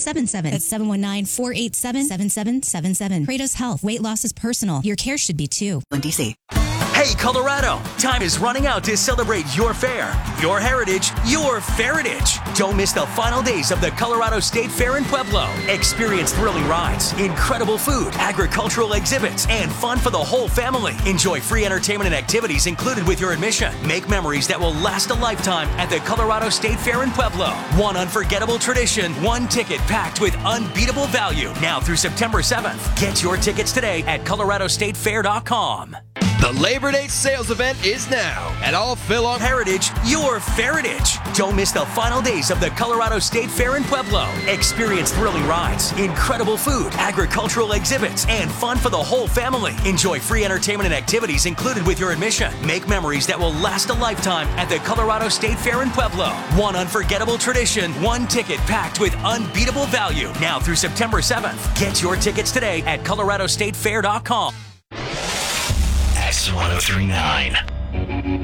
877. That's 719-487-7777. Kratos Health. Weight loss is personal. Your care should be too. In D.C. Hey, Colorado, time is running out to celebrate your fair, your heritage, your Feritage. Don't miss the final days of the Colorado State Fair in Pueblo. Experience thrilling rides, incredible food, agricultural exhibits, and fun for the whole family. Enjoy free entertainment and activities included with your admission. Make memories that will last a lifetime at the Colorado State Fair in Pueblo. One unforgettable tradition, one ticket packed with unbeatable value. Now through September 7th. Get your tickets today at coloradostatefair.com. The Labor Day sales event is now at all Philong Heritage, your Feritage. Don't miss the final days of the Colorado State Fair in Pueblo. Experience thrilling rides, incredible food, agricultural exhibits, and fun for the whole family. Enjoy free entertainment and activities included with your admission. Make memories that will last a lifetime at the Colorado State Fair in Pueblo. One unforgettable tradition, one ticket packed with unbeatable value. Now through September 7th. Get your tickets today at coloradostatefair.com. X1039.